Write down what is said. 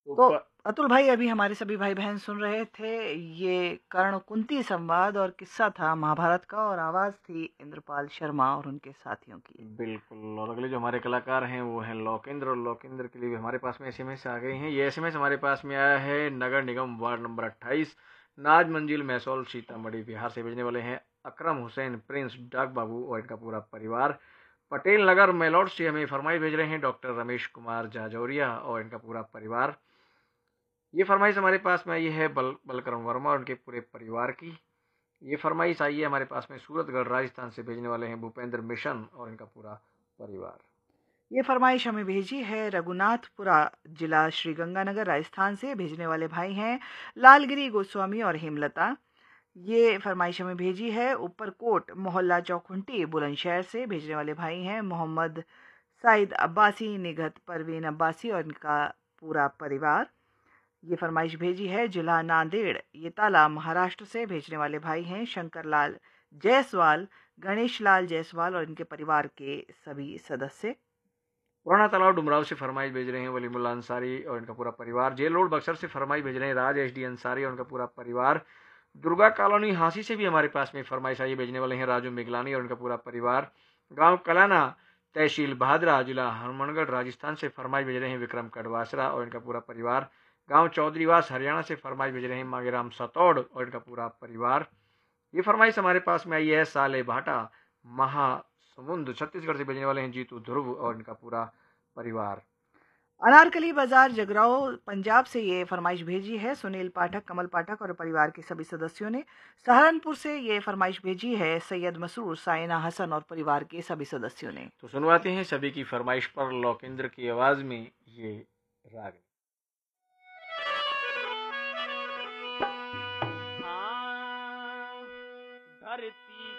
तो ऊपर। अतुल भाई, अभी हमारे सभी भाई बहन सुन रहे थे ये कर्ण कुंती संवाद और किस्सा था महाभारत का, और आवाज थी इंद्रपाल शर्मा और उनके साथियों की। बिल्कुल। और अगले जो हमारे कलाकार हैं वो हैं लोकेंद्र, और लोकेंद्र के लिए भी हमारे पास में एसएमएस आ गए हैं। ये एसएमएस हमारे पास में आया है नगर निगम वार्ड नंबर 28, नाज मंजिल मैसौल सीतामढ़ी बिहार से। भेजने वाले हैं अकरम हुसैन प्रिंस डाक बाबू और इनका पूरा परिवार। पटेल नगर मेलौट से हमें फरमाइश भेज रहे हैं डॉक्टर रमेश कुमार जाजौरिया और इनका पूरा परिवार। ये फरमाइश हमारे पास में आई है बलकरम वर्मा और उनके पूरे परिवार की। ये फरमाइश आई है हमारे पास में सूरतगढ़ राजस्थान से। भेजने वाले हैं भूपेंद्र मिशन और इनका पूरा परिवार। ये फरमाइश हमें भेजी है रघुनाथपुरा, जिला श्रीगंगानगर, राजस्थान से। भेजने वाले भाई हैं लालगिरी गोस्वामी और हेमलता। ये फरमाइश हमें भेजी है ऊपरकोट, मोहल्ला चौखुंटी, बुलंदशहर से। भेजने वाले भाई हैं मोहम्मद साइद अब्बासी, निगत परवीन अब्बासी और इनका पूरा परिवार। ये फरमाइश भेजी है जिला नांदेड़, ये ताला, महाराष्ट्र से। भेजने वाले भाई हैं शंकरलाल जायसवाल, गणेश लाल जायसवाल और इनके परिवार के सभी सदस्य। पुराना तालाब डुमराव से फरमाइश भेज रहे हैं वलीमुल्ला अंसारी और इनका पूरा परिवार। जेल रोड बक्सर से फरमाइश भेज रहे हैं राज एस डी अंसारी और उनका पूरा परिवार। दुर्गा कॉलोनी हांसी से भी हमारे पास में फरमाइश आई। भेजने वाले हैं राजू मिगलानी और उनका पूरा परिवार। गांव कलाना, तहसील भादरा, जिला हनुमानगढ़, राजस्थान से फरमाइश भेज रहे हैं विक्रम कड़वासरा और इनका पूरा परिवार। गांव चौधरीवास, हरियाणा से फरमाइश भेज रहे हैं मांगेराम सतौड़ और इनका पूरा परिवार। ये फरमाइश हमारे पास में आई है साले भाटा, महासमुंद, छत्तीसगढ़ से। भेजने वाले हैं जीतू ध्रुव और इनका पूरा परिवार। अनारकली बाजार, जगराओ, पंजाब से ये फरमाइश भेजी है सुनील पाठक, कमल पाठक और परिवार के सभी सदस्यों ने। सहारनपुर से ये फरमाइश भेजी है सैयद मसरूर, साइना हसन और परिवार के सभी सदस्यों ने। तो सुनवाते हैं सभी की फरमाइश पर लोकेंद्र की आवाज में ये राग। हाँ, धरती